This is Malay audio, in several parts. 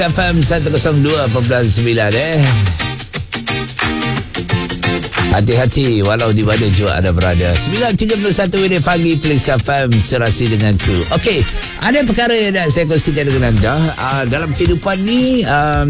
FM 102.9 Hati-hati walau di mana jua anda berada. 9.31 minit pagi, Plus FM serasi denganku. Okey, ada perkara yang nak saya kongsikan dengan anda. Dalam kehidupan ni,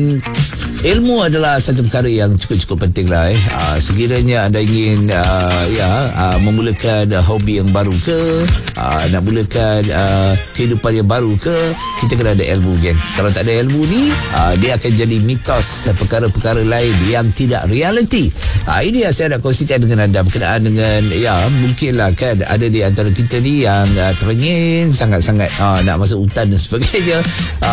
ilmu adalah satu perkara yang cukup penting lah. Sekiranya anda ingin memulakan hobi yang baru ke, nak mulakan kehidupan yang baru ke, kita kena ada ilmu, geng. Kalau tak ada ilmu ni, dia akan jadi mitos, perkara-perkara lain yang tidak realiti. Ini yang saya nak kongsikan dengan anda berkenaan dengan, mungkinlah kan ada di antara kita ni yang teringin sangat-sangat nak masuk hutan dan sebagainya.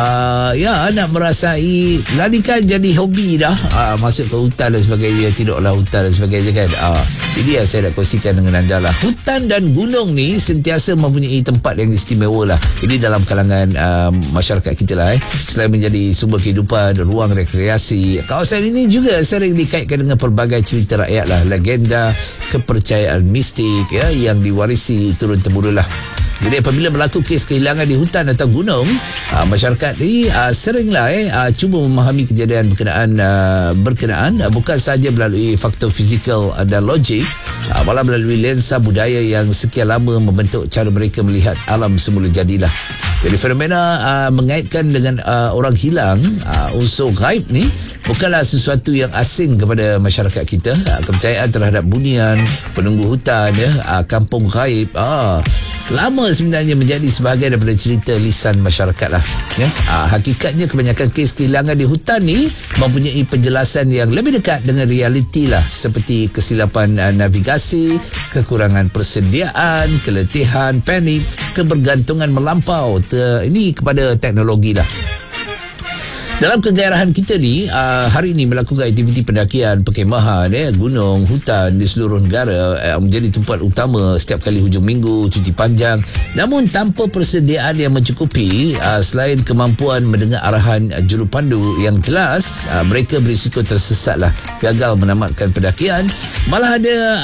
Nak merasai larikan jadi hobi dah, masuk ke hutan dan sebagainya, tidaklah hutan dan sebagainya kan. Ini yang saya nak kongsikan dengan anda lah. Hutan dan gunung ni sentiasa mempunyai tempat yang istimewa lah. Ini dalam kalangan masyarakat kita lah. Selain menjadi sumber kehidupan, ruang rekreasi, kawasan ini juga sering dikaitkan dengan pelbagai cerita rakyat lah, legenda, kepercayaan mistik yang diwarisi turun-temurun lah. Jadi apabila berlaku kes kehilangan di hutan atau gunung, masyarakat ni seringlah cuba memahami kejadian berkenaan bukan sahaja melalui faktor fizikal dan logik, malah melalui lensa budaya yang sekian lama membentuk cara mereka melihat alam semula jadilah. Jadi fenomena mengaitkan dengan orang hilang, unsur gaib ni bukanlah sesuatu yang asing kepada masyarakat kita. Kepercayaan terhadap bunian, penunggu hutan, kampung gaib, lama sebenarnya menjadi sebahagian daripada cerita lisan masyarakat lah. Hakikatnya kebanyakan kes kehilangan di hutan ni mempunyai penjelasan yang lebih dekat dengan realiti lah, seperti kesilapan navigasi, kekurangan persediaan, keletihan, panik, kebergantungan melampau ini kepada teknologi lah. Dalam kegairahan kita ni, hari ini melakukan aktiviti pendakian, perkemahan, gunung, hutan di seluruh negara menjadi tempat utama setiap kali hujung minggu, cuti panjang. Namun tanpa persediaan yang mencukupi, selain kemampuan mendengar arahan jurupandu yang jelas, mereka berisiko tersesatlah, gagal menamatkan pendakian. Malah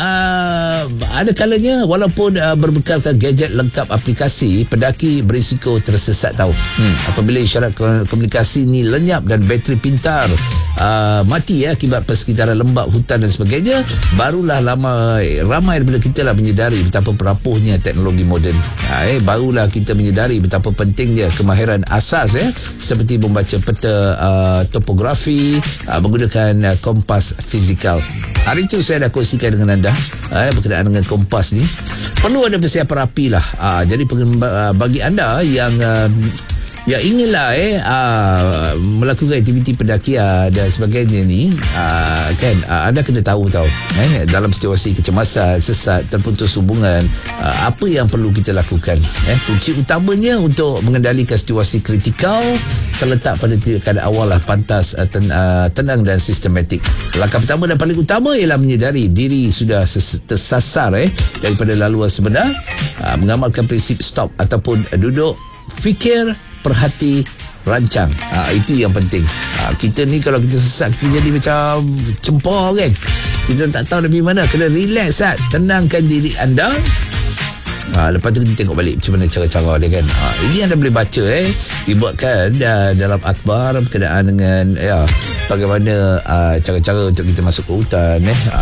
ada kalanya walaupun berbekalkan gadget lengkap aplikasi, pendaki berisiko tersesat tahu. Apabila isyarat komunikasi ni lenyap dan bateri pintar mati akibat persekitaran lembap, hutan dan sebagainya, barulah ramai daripada kita lah menyedari betapa perapuhnya teknologi moden. Barulah kita menyedari betapa pentingnya kemahiran asas seperti membaca peta topografi, menggunakan kompas fizikal. Hari itu saya dah kongsikan dengan anda berkenaan dengan kompas ni perlu ada persiapan rapi lah. Jadi bagi anda yang inginlah melakukan aktiviti pendakian dan sebagainya ni, anda kena tahu dalam situasi kecemasan, sesat, terputus hubungan, apa yang perlu kita lakukan. Kunci utamanya untuk mengendalikan situasi kritikal terletak pada tindakan awal lah, pantas, tenang dan sistematik. Langkah pertama dan paling utama ialah menyedari diri sudah tersasar daripada laluan sebenar, mengamalkan prinsip stop ataupun duduk, fikir, perhati, rancang. Itu yang penting. Kita ni kalau kita sesat, kita jadi macam cempor kan. Kita tak tahu lebih mana. Kena relax, tenangkan diri anda. Lepas tu kita tengok balik macam mana cara-cara dia kan. Ini anda boleh baca dibuatkan dalam akhbar berkenaan dengan bagaimana cara-cara untuk kita masuk ke hutan,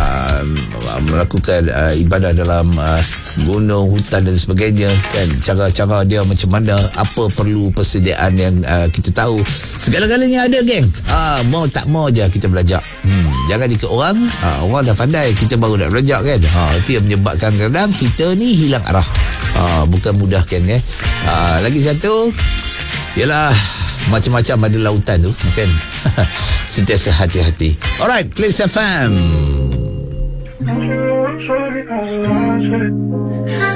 melakukan ibadah dalam gunung, hutan dan sebagainya kan. Cara-cara dia macam mana, apa perlu persediaan yang kita tahu. Segala-galanya ada, geng. Mau tak mau je kita belajar. Jangan ikut orang. Orang dah pandai, kita baru nak belajar kan. Itu yang menyebabkan kadang kita ni hilang arah. Bukan mudah kan. Lagi satu ialah macam-macam ada lautan tu kan. Sentiasa hati-hati. Alright, Plus FM.